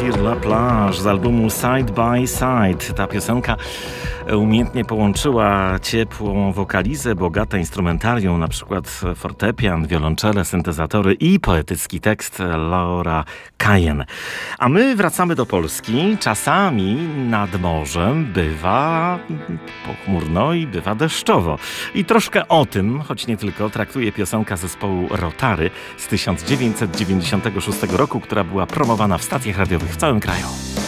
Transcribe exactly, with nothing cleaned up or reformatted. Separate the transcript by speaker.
Speaker 1: sur la plage z albumu Side by Side. Ta piosenka umiejętnie połączyła ciepłą wokalizę, bogate instrumentarium, na przykład fortepian, wiolonczele, syntezatory i poetycki tekst Laura Kajen. A my wracamy do Polski. Czasami nad morzem bywa pochmurno i bywa deszczowo. I troszkę o tym, choć nie tylko, traktuje piosenka zespołu Rotary z tysiąc dziewięćset dziewięćdziesiątego szóstego roku, która była promowana w stacjach radiowych w całym kraju.